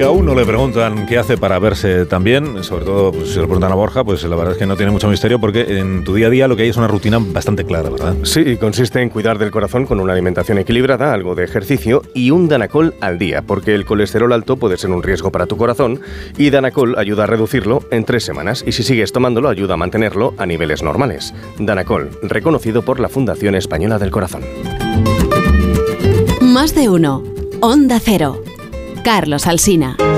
a uno le preguntan qué hace para verse tan bien, sobre todo pues, si le preguntan a Borja, pues la verdad es que no tiene mucho misterio porque en tu día a día lo que hay es una rutina bastante clara, ¿verdad? Sí, consiste en cuidar del corazón con una alimentación equilibrada, algo de ejercicio y un Danacol al día, porque el colesterol alto puede ser un riesgo para tu corazón y Danacol ayuda a reducirlo en 3 semanas y si sigues tomándolo ayuda a mantenerlo a niveles normales. Danacol, reconocido por la Fundación Española del Corazón. Más de uno. Onda Cero. Carlos Alsina.